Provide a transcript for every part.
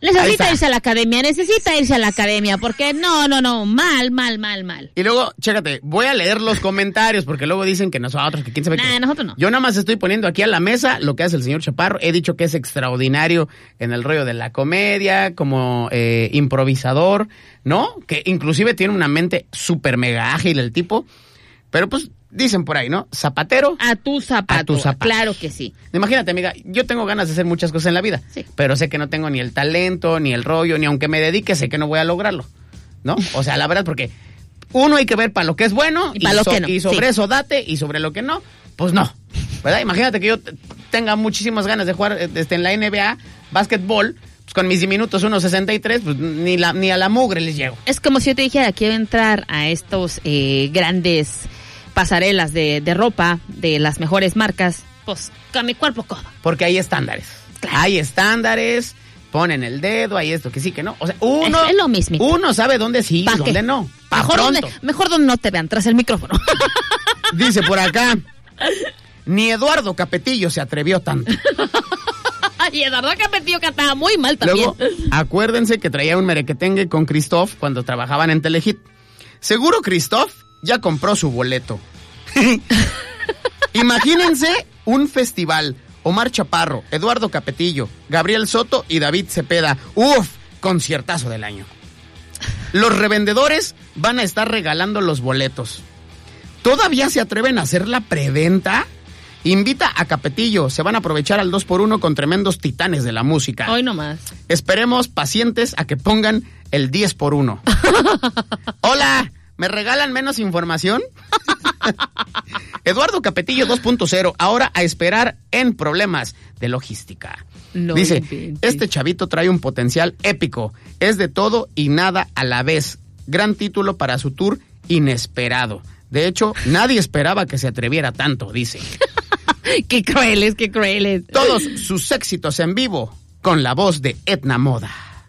Necesita irse a la academia, porque no, mal. Y luego, chécate, voy a leer los comentarios, porque luego dicen que nosotros, que quién sabe qué. Nosotros no. Yo nada más estoy poniendo aquí a la mesa lo que hace el señor Chaparro. He dicho que es extraordinario en el rollo de la comedia, como improvisador, ¿no? Que inclusive tiene una mente súper mega ágil el tipo, pero pues dicen por ahí, ¿no? Zapatero. A tu zapato. Claro que sí. Imagínate, amiga, yo tengo ganas de hacer muchas cosas en la vida, sí, pero sé que no tengo ni el talento, ni el rollo, ni aunque me dedique, sé que no voy a lograrlo, ¿no? O sea, la verdad, porque uno hay que ver para lo que es bueno y para lo que no. Y sobre eso date, y sobre lo que no, pues no, ¿verdad? Imagínate que yo tenga muchísimas ganas de jugar en la NBA, básquetbol, pues con mis diminutos 1.63, pues ni a la mugre les llego. Es como si yo te dijera, quiero entrar a estos grandes pasarelas de ropa de las mejores marcas, pues con mi cuerpo codo. Porque hay estándares. Claro. Hay estándares, ponen el dedo, hay esto, que sí, que no. O sea, es lo mismo. Uno sabe dónde sí y dónde no. Mejor donde no te vean, tras el micrófono. Dice por acá, ni Eduardo Capetillo se atrevió tanto. Y Eduardo Capetillo cantaba muy mal también. Luego, acuérdense que traía un merequetengue con Christoph cuando trabajaban en Telehit. Seguro Christoph ya compró su boleto. Imagínense un festival. Omar Chaparro, Eduardo Capetillo, Gabriel Soto y David Cepeda. ¡Uf! Conciertazo del año. Los revendedores van a estar regalando los boletos. ¿Todavía se atreven a hacer la preventa? Invita a Capetillo. Se van a aprovechar al 2x1 con tremendos titanes de la música. Hoy nomás. Esperemos pacientes a que pongan el 10x1. ¡Hola! ¿Me regalan menos información? Eduardo Capetillo 2.0, ahora a esperar en problemas de logística. No dice, inventes. Este chavito trae un potencial épico, es de todo y nada a la vez. Gran título para su tour inesperado. De hecho, nadie esperaba que se atreviera tanto, dice. Qué crueles. Todos sus éxitos en vivo con la voz de Etna Moda.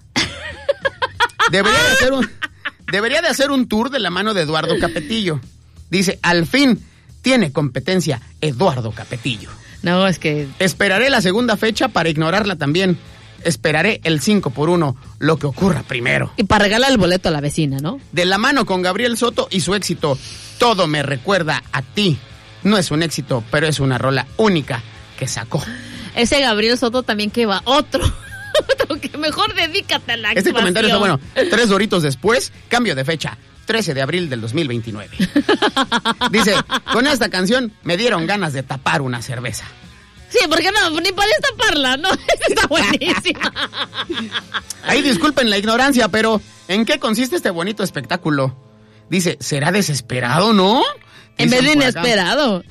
Debería de hacer un tour de la mano de Eduardo Capetillo. Dice, al fin tiene competencia Eduardo Capetillo. No, es que... Esperaré la segunda fecha para ignorarla también. Esperaré el 5x1, lo que ocurra primero. Y para regalar el boleto a la vecina, ¿no? De la mano con Gabriel Soto y su éxito, Todo me recuerda a ti. No es un éxito, pero es una rola única que sacó. Ese Gabriel Soto también que va otro que mejor dedícate a la actuación. Este comentario está bueno. 3 horitos después, cambio de fecha. 13 de abril del 2029. Dice, con esta canción me dieron ganas de tapar una cerveza. Sí, porque no, ni podías taparla, ¿no? Está buenísima. Ahí disculpen la ignorancia, pero ¿en qué consiste este bonito espectáculo? Dice, ¿será desesperado, no? En vez de inesperado.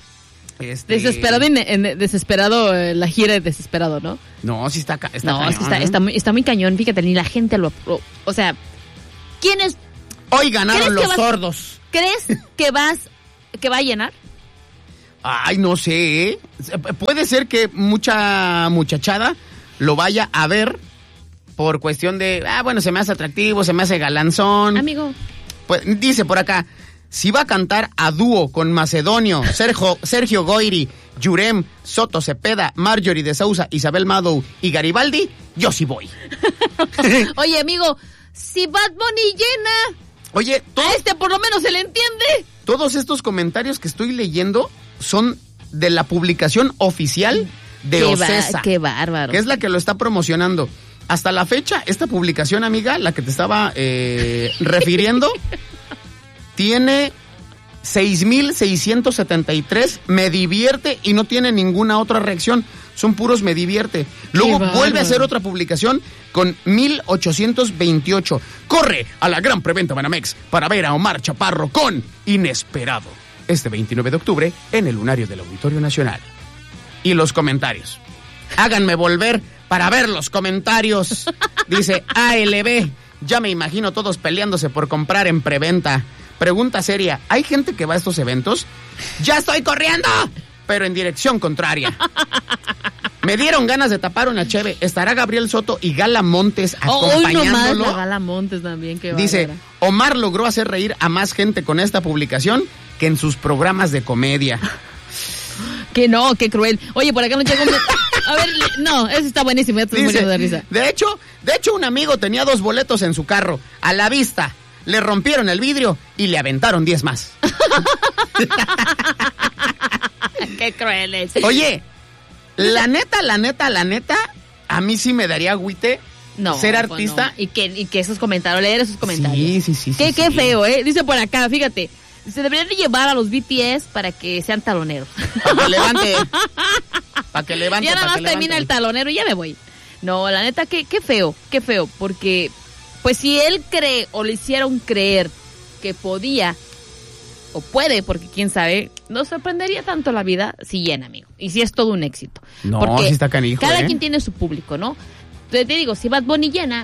Desesperado, la gira de desesperado, ¿no? No, sí está cañón. No, es que está muy cañón, fíjate, ni la gente o sea, ¿quién es? Hoy ganaron los sordos. ¿Crees que va a llenar? Ay, no sé, ¿eh? Puede ser que mucha muchachada lo vaya a ver por cuestión de, bueno, se me hace atractivo, se me hace galanzón. Amigo. Pues dice por acá, si va a cantar a dúo con Macedonio, Sergio Goyri, Yurem, Soto Cepeda, Marjorie de Sousa, Isabel Madow y Garibaldi, yo sí voy. Oye, amigo, si Bad Bunny llena... Oye, a por lo menos se le entiende. Todos estos comentarios que estoy leyendo son de la publicación oficial de Ocesa. Qué bárbaro. Que es la que lo está promocionando. Hasta la fecha, esta publicación, amiga, la que te estaba refiriendo, tiene 6,673 me divierte y no tiene ninguna otra reacción. Son puros me divierte. Luego vuelve a hacer otra publicación con 1,828. Corre a la gran preventa Banamex para ver a Omar Chaparro con Inesperado. Este 29 de octubre en el Lunario del Auditorio Nacional. Y los comentarios. Háganme volver para ver los comentarios. Dice ALB. Ya me imagino todos peleándose por comprar en preventa. Pregunta seria. ¿Hay gente que va a estos eventos? ¡Ya estoy corriendo! Pero en dirección contraria. Me dieron ganas de tapar una cheve. Estará Gabriel Soto y Gala Montes acompañándolo. La Gala Montes también, qué dice, bárbara. Omar logró hacer reír a más gente con esta publicación que en sus programas de comedia. Que no, qué cruel. Oye, por acá nos llegó A ver, no, eso está buenísimo, ya estoy muriendo de risa. De hecho, un amigo tenía 2 boletos en su carro, a la vista. Le rompieron el vidrio y le aventaron 10 más. Qué crueles. Oye, la neta, a mí sí me daría agüite ser artista. No. Y que esos comentarios, leer esos comentarios. Sí. Qué feo, ¿eh? Dice por acá, fíjate. Se deberían de llevar a los BTS para que sean taloneros. Para que levante. Ya nada más termina el talonero y ya me voy. No, la neta, qué feo, porque pues si él cree o le hicieron creer que podía o puede, porque quién sabe, no sorprendería tanto la vida si llena, amigo. Y si es todo un éxito. No, porque sí está canijo, cada quien tiene su público, ¿no? Entonces te digo, si Bad Bunny llena...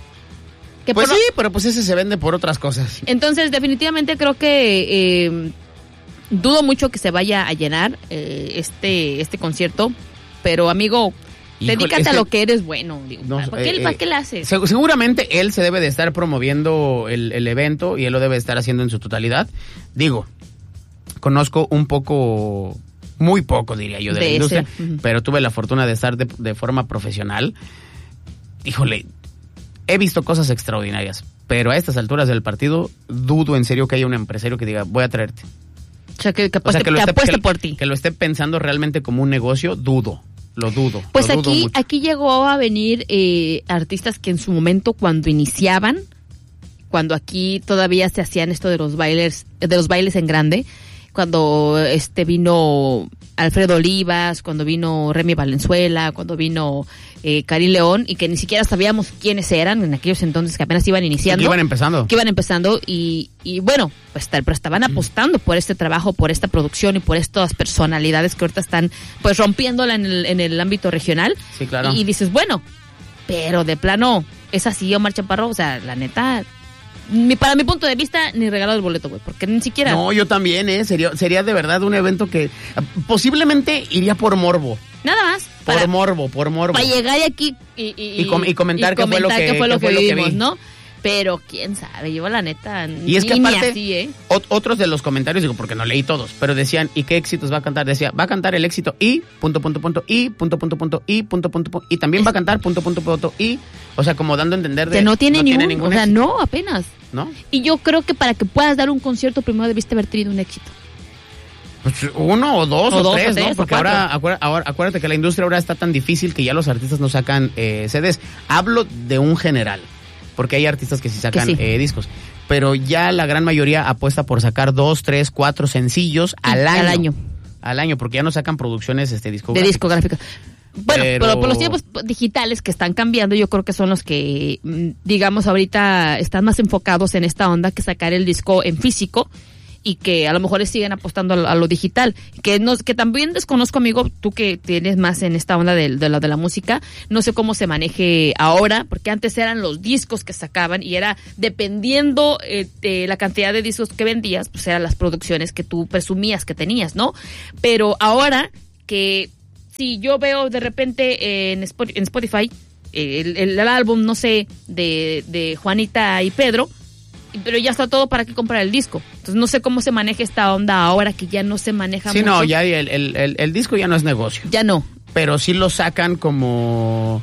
Pues sí, pero pues ese se vende por otras cosas. Entonces, definitivamente creo que dudo mucho que se vaya a llenar este concierto, pero amigo, dedícate a lo que eres bueno. Digo, no, ¿para qué le haces? Seguramente él se debe de estar promoviendo el evento y él lo debe estar haciendo en su totalidad. Digo, conozco un poco, muy poco diría yo, de la industria, pero tuve la fortuna de estar de forma profesional. Híjole, he visto cosas extraordinarias, pero a estas alturas del partido dudo en serio que haya un empresario que diga, voy a traerte. O sea, que apueste por ti. Que lo esté pensando realmente como un negocio, lo dudo. Pues lo dudo mucho. Aquí llegó a venir artistas que en su momento, cuando iniciaban, cuando aquí todavía se hacían esto de los bailes en grande, cuando vino Alfredo Olivas, cuando vino Remy Valenzuela, cuando vino Karim León, y que ni siquiera sabíamos quiénes eran en aquellos entonces, que apenas iban iniciando. Que iban empezando y bueno, pues pero estaban apostando por este trabajo, por esta producción y por estas personalidades que ahorita están pues rompiéndola en el ámbito regional. Sí, claro. Y dices, bueno, pero de plano, es así Omar Chaparro, o sea, la neta... para mi punto de vista, ni regalado el boleto, güey, porque ni siquiera... No, yo también, sería de verdad un evento que posiblemente iría por morbo. Nada más. Por morbo. Para llegar aquí y comentar qué fue lo que vimos, vi. ¿no? Pero quién sabe, yo la neta... Y es que aparte, así, otros de los comentarios, digo, porque no leí todos, pero decían, ¿y qué éxitos va a cantar? Decía, va a cantar el éxito y, y también va a cantar, y, o sea, como dando a entender de... Que no tiene ningún éxito. O sea, no, apenas. ¿No? Y yo creo que para que puedas dar un concierto, primero debiste haber tenido un éxito. Pues 1 o 2 o 3, ¿no? Porque ahora, acuérdate que la industria ahora está tan difícil que ya los artistas no sacan CDs. Hablo de un general, porque hay artistas que sí sacan discos. Pero ya la gran mayoría apuesta por sacar 2, 3, 4 sencillos al año. Al año, porque ya no sacan producciones discográficas. De discográficas. Bueno, pero por los tiempos digitales que están cambiando, yo creo que son los que, digamos, ahorita están más enfocados en esta onda que sacar el disco en físico y que a lo mejor siguen apostando a lo digital. Que también desconozco, amigo, tú que tienes más en esta onda de la música, no sé cómo se maneje ahora, porque antes eran los discos que sacaban y era dependiendo de la cantidad de discos que vendías, pues eran las producciones que tú presumías que tenías, ¿no? Pero ahora que... Si yo veo de repente en Spotify el álbum, no sé, de Juanita y Pedro, pero ya está todo para que comprar el disco. Entonces no sé cómo se maneja esta onda ahora que ya no se maneja mucho. Sí, no, ya el disco ya no es negocio. Ya no. Pero sí lo sacan como...